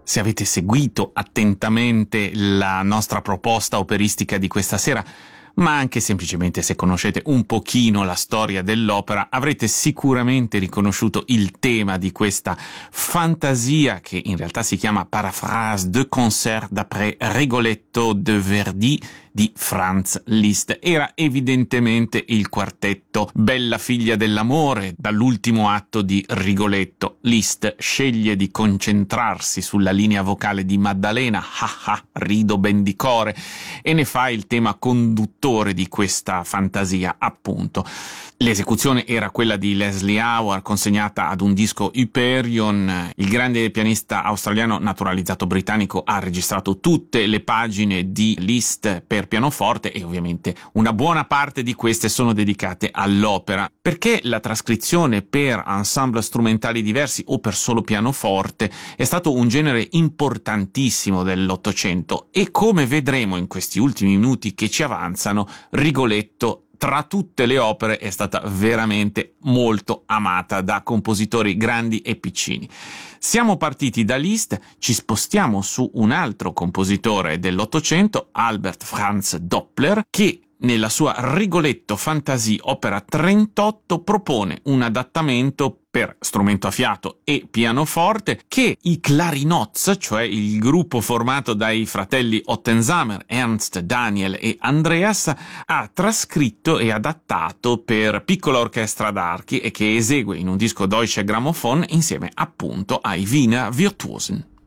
se avete seguito attentamente la nostra proposta operistica di questa sera, ma anche semplicemente se conoscete un pochino la storia dell'opera, avrete sicuramente riconosciuto il tema di questa fantasia che in realtà si chiama Paraphrase de concert d'après Rigoletto de Verdi di Franz Liszt. Era evidentemente il quartetto Bella figlia dell'amore dall'ultimo atto di Rigoletto. Liszt sceglie di concentrarsi sulla linea vocale di Maddalena, rido ben di core, e ne fa il tema conduttore di questa fantasia, appunto. L'esecuzione era quella di Leslie Howard, consegnata ad un disco Hyperion. Il grande pianista australiano naturalizzato britannico ha registrato tutte le pagine di Liszt per pianoforte e ovviamente una buona parte di queste sono dedicate all'opera, perché la trascrizione per ensemble strumentali diversi o per solo pianoforte è stato un genere importantissimo dell'Ottocento e, come vedremo in questi ultimi minuti che ci avanzano, Rigoletto tra tutte le opere è stata veramente molto amata da compositori grandi e piccini. Siamo partiti da Liszt, ci spostiamo su un altro compositore dell'Ottocento, Albert Franz Doppler, che nella sua Rigoletto Fantasie opera 38 propone un adattamento per strumento a fiato e pianoforte che i Clarinoz, cioè il gruppo formato dai fratelli Ottensamer, Ernst, Daniel e Andreas, ha trascritto e adattato per piccola orchestra d'archi e che esegue in un disco Deutsche Grammophon insieme appunto ai Wiener Virtuosen.